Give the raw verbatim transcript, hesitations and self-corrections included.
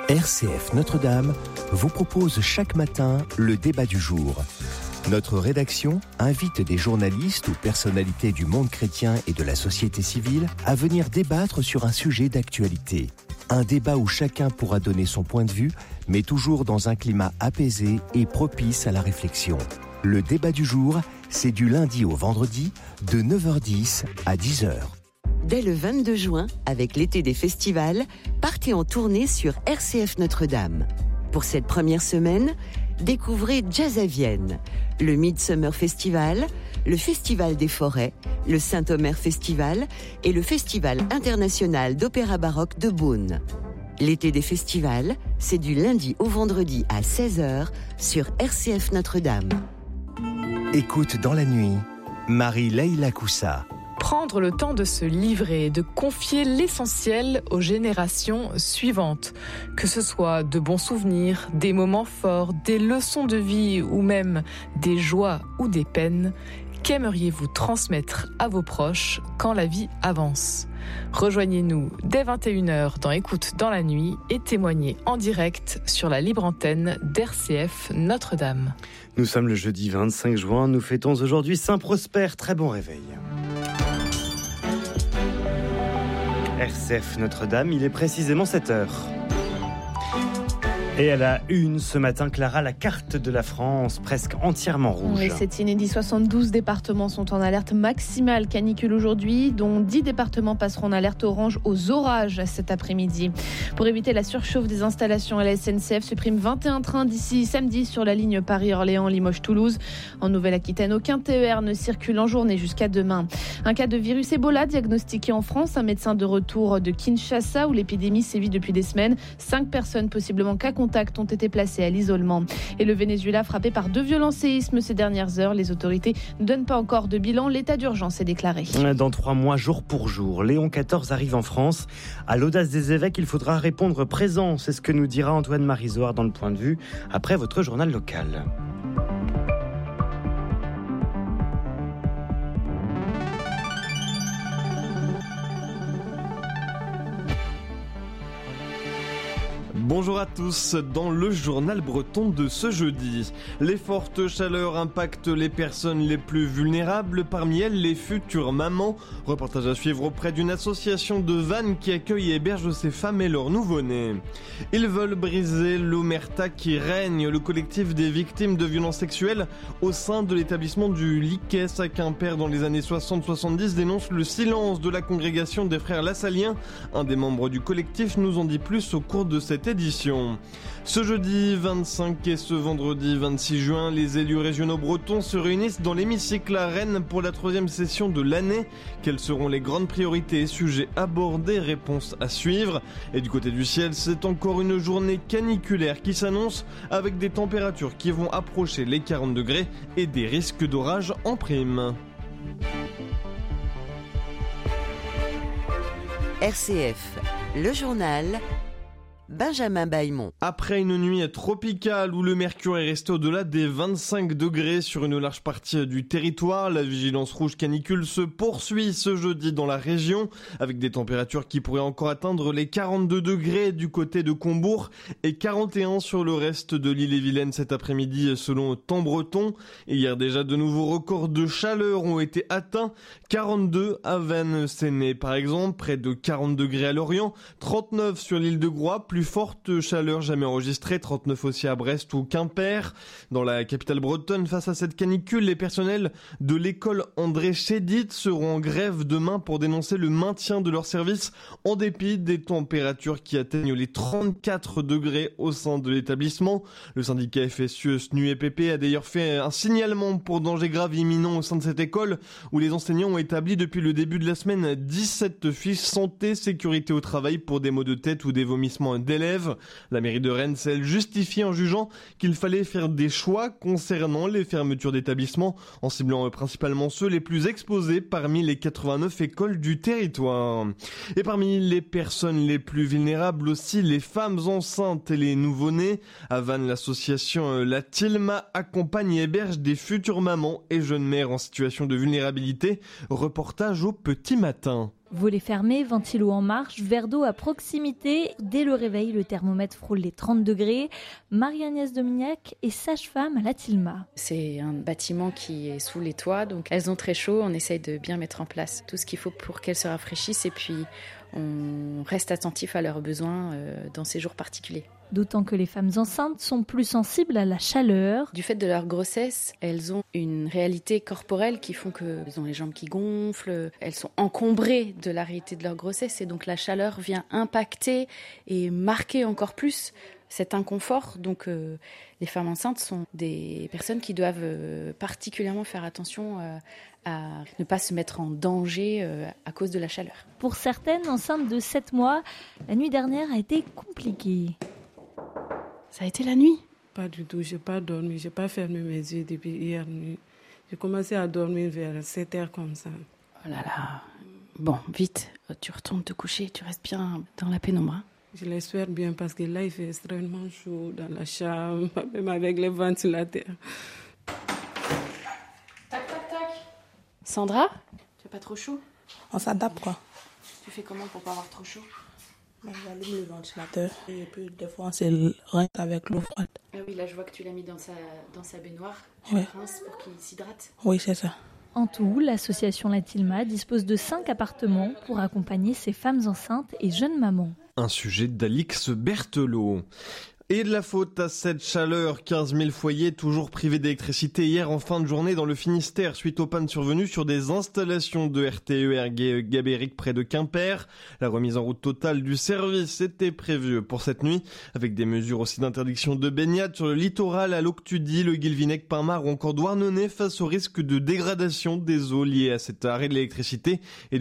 R C F Notre-Dame vous propose chaque matin le débat du jour. Notre rédaction invite des journalistes ou personnalités du monde chrétien et de la société civile à venir débattre sur un sujet d'actualité. Un débat où chacun pourra donner son point de vue, mais toujours dans un climat apaisé et propice à la réflexion. Le débat du jour, c'est du lundi au vendredi, de neuf heures dix à dix heures. Dès le vingt-deux juin, avec l'été des festivals, partez en tournée sur R C F Notre-Dame. Pour cette première semaine, découvrez Jazz à Vienne, le Midsummer Festival, le Festival des Forêts, le Saint-Omer Festival et le Festival international d'opéra baroque de Beaune. L'été des festivals, c'est du lundi au vendredi à seize heures sur R C F Notre-Dame. Écoute dans la nuit, Marie-Leila Coussa. Prendre le temps de se livrer, de confier l'essentiel aux générations suivantes. Que ce soit de bons souvenirs, des moments forts, des leçons de vie ou même des joies ou des peines, qu'aimeriez-vous transmettre à vos proches quand la vie avance ? Rejoignez-nous dès vingt et une heures dans Écoute dans la nuit et témoignez en direct sur la libre antenne d'R C F Notre-Dame. Nous sommes le jeudi vingt-cinq juin, nous fêtons aujourd'hui Saint-Prosper, très bon réveil. R C F Notre-Dame, il est précisément sept heures. Et à la une ce matin, Clara, la carte de la France presque entièrement rouge. Oui, c'est inédit. soixante-douze départements sont en alerte maximale canicule aujourd'hui, dont dix départements passeront en alerte orange aux orages cet après-midi. Pour éviter la surchauffe des installations, la S N C F supprime vingt et un trains d'ici samedi sur la ligne Paris-Orléans, Limoges-Toulouse. En Nouvelle-Aquitaine, aucun T E R ne circule en journée jusqu'à demain. Un cas de virus Ebola diagnostiqué en France. Un médecin de retour de Kinshasa où l'épidémie sévit depuis des semaines. Cinq personnes possiblement cas contacts ont été placés à l'isolement. Et le Venezuela frappé par deux violents séismes ces dernières heures. Les autorités ne donnent pas encore de bilan. L'état d'urgence est déclaré. Dans trois mois, jour pour jour, Léon quatorze arrive en France. À l'audace des évêques, il faudra répondre présent. C'est ce que nous dira Antoine Marizoard dans le Point de Vue après votre journal local. Bonjour à tous, dans le journal breton de ce jeudi. Les fortes chaleurs impactent les personnes les plus vulnérables, parmi elles les futures mamans. Reportage à suivre auprès d'une association de Vannes qui accueille et héberge ces femmes et leurs nouveau-nés. Ils veulent briser l'omerta qui règne. Le collectif des victimes de violences sexuelles au sein de l'établissement du Liquès à Quimper dans les années soixante soixante-dix dénonce le silence de la congrégation des frères Lassaliens. Un des membres du collectif nous en dit plus au cours de cette édition. Ce jeudi vingt-cinq et ce vendredi vingt-six juin, les élus régionaux bretons se réunissent dans l'hémicycle à Rennes pour la troisième session de l'année. Quelles seront les grandes priorités et sujets abordés? Réponse à suivre. Et du côté du ciel, c'est encore une journée caniculaire qui s'annonce avec des températures qui vont approcher les quarante degrés et des risques d'orage en prime. R C F, le journal Benjamin Bailmont. Après une nuit tropicale où le mercure est resté au-delà des vingt-cinq degrés sur une large partie du territoire, la vigilance rouge canicule se poursuit ce jeudi dans la région avec des températures qui pourraient encore atteindre les quarante-deux degrés du côté de Combourg et quarante et un sur le reste de l'île-et-Vilaine cet après-midi selon Temps Breton. Et hier déjà de nouveaux records de chaleur ont été atteints. quarante-deux à Vannes-Séné par exemple, près de quarante degrés à Lorient, trente-neuf sur l'île de Groix, plus forte chaleur jamais enregistrée, trente-neuf aussi à Brest ou Quimper. Dans la capitale bretonne, face à cette canicule, les personnels de l'école André Chédid seront en grève demain pour dénoncer le maintien de leur service en dépit des températures qui atteignent les trente-quatre degrés au sein de l'établissement. Le syndicat F S U, S N U et P P a d'ailleurs fait un signalement pour danger grave imminent au sein de cette école où les enseignants ont établi depuis le début de la semaine dix-sept fiches santé, sécurité au travail pour des maux de tête ou des vomissements d'élèves. La mairie de Rennes s'est justifiée en jugeant qu'il fallait faire des choix concernant les fermetures d'établissements en ciblant principalement ceux les plus exposés parmi les quatre-vingt-neuf écoles du territoire. Et parmi les personnes les plus vulnérables aussi, les femmes enceintes et les nouveau-nés. À Vannes, l'association La Tilma accompagne et héberge des futures mamans et jeunes mères en situation de vulnérabilité. Reportage au petit matin. Volets fermés, ventilo en marche, verre d'eau à proximité. Dès le réveil, le thermomètre frôle les trente degrés. Marie-Agnès Dominiac est sage-femme à la Tilma. C'est un bâtiment qui est sous les toits, donc elles ont très chaud. On essaye de bien mettre en place tout ce qu'il faut pour qu'elles se rafraîchissent et puis on reste attentif à leurs besoins dans ces jours particuliers. D'autant que les femmes enceintes sont plus sensibles à la chaleur. Du fait de leur grossesse, elles ont une réalité corporelle qui font qu'elles ont les jambes qui gonflent, elles sont encombrées de la réalité de leur grossesse et donc la chaleur vient impacter et marquer encore plus cet inconfort. Donc euh, les femmes enceintes sont des personnes qui doivent euh, particulièrement faire attention euh, à ne pas se mettre en danger euh, à cause de la chaleur. Pour certaines enceintes de sept mois, la nuit dernière a été compliquée. Ça a été la nuit? Pas du tout, j'ai pas dormi, j'ai pas fermé mes yeux depuis hier nuit. J'ai commencé à dormir vers sept heures comme ça. Oh là là. Bon, vite, tu retournes te coucher, tu restes bien dans la pénombre. Hein? Je l'espère bien parce que là il fait extrêmement chaud dans la chambre, même avec les ventilateurs. Tac, tac, tac. Sandra, tu as pas trop chaud? On s'adapte quoi. Tu fais comment pour pas avoir trop chaud? J'allume le ventilateur et puis des fois on se rince avec l'eau froide. Ah oui, là je vois que tu l'as mis dans sa, dans sa baignoire. Tu ouais. rinces pour qu'il s'hydrate. Oui, c'est ça. En tout, l'association La Tilma dispose de cinq appartements pour accompagner ces femmes enceintes et jeunes mamans. Un sujet d'Alix Berthelot. Et de la faute à cette chaleur, quinze mille foyers toujours privés d'électricité hier en fin de journée dans le Finistère suite aux pannes survenues sur des installations de R T E R Gabéric près de Quimper. La remise en route totale du service était prévue pour cette nuit avec des mesures aussi d'interdiction de baignade sur le littoral à Loctudie, le Guilvinec, Pinmar ou encore Douarnenez face au risque de dégradation des eaux liées à cet arrêt de l'électricité et de